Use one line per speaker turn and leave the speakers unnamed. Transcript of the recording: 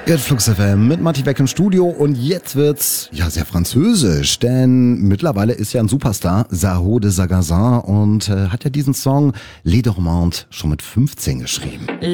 Geht Flux FM mit Matti Beck im Studio und jetzt wird's ja sehr französisch, denn mittlerweile ist ja ein Superstar, Saho de Sagazin, und hat ja diesen Song Les Dormantes schon mit 15 geschrieben.